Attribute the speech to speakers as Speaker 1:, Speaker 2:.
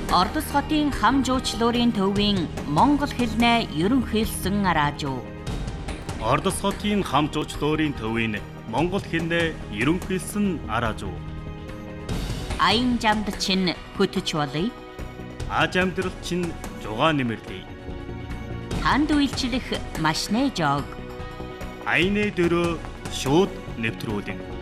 Speaker 1: Ордос хотын хам жуучлуурын төвийн Монгол хэлнээ ерөнхийлсөн радио.
Speaker 2: Ордос хотын хам жуучлуурын төвийн Монгол хэлнээ ерөнхийлсөн радио.
Speaker 1: Аян жамд чинь хөтөч болъё.
Speaker 2: Аж амьдрал чинь жугаа нэмэрлэе.
Speaker 1: Танд үйлчлэх маш нэ жог.
Speaker 2: Аяны дөрөө шууд нэвтрүүлэн.